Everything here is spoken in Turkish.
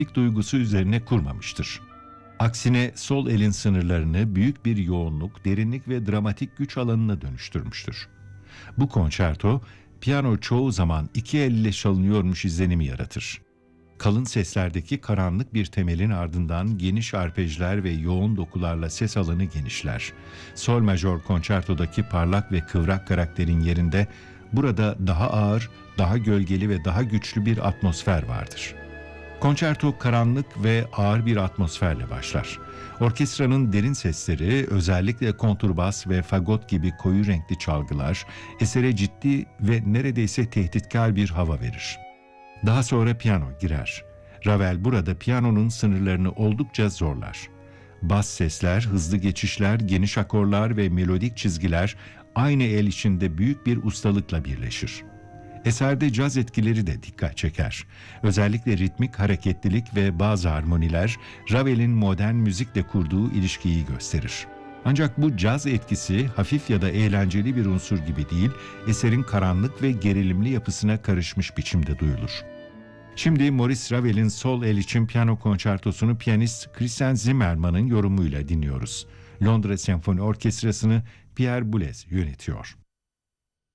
duygusu üzerine kurmamıştır. Aksine sol elin sınırlarını büyük bir yoğunluk, derinlik ve dramatik güç alanına dönüştürmüştür. Bu konçerto, piyano çoğu zaman iki elle çalınıyormuş izlenimi yaratır. Kalın seslerdeki karanlık bir temelin ardından geniş arpejler ve yoğun dokularla ses alanı genişler. Sol majör konçertodaki parlak ve kıvrak karakterin yerinde burada daha ağır, daha gölgeli ve daha güçlü bir atmosfer vardır. Konçerto karanlık ve ağır bir atmosferle başlar. Orkestranın derin sesleri, özellikle kontrbas ve fagot gibi koyu renkli çalgılar, esere ciddi ve neredeyse tehditkar bir hava verir. Daha sonra piyano girer. Ravel burada piyanonun sınırlarını oldukça zorlar. Bas sesler, hızlı geçişler, geniş akorlar ve melodik çizgiler aynı el içinde büyük bir ustalıkla birleşir. Eserde caz etkileri de dikkat çeker. Özellikle ritmik hareketlilik ve bazı harmoniler Ravel'in modern müzikle kurduğu ilişkiyi gösterir. Ancak bu caz etkisi hafif ya da eğlenceli bir unsur gibi değil, eserin karanlık ve gerilimli yapısına karışmış biçimde duyulur. Şimdi Maurice Ravel'in sol el için piyano konçertosunu piyanist Christian Zimmermann'ın yorumuyla dinliyoruz. Londra Senfoni Orkestrası'nı Pierre Boulez yönetiyor.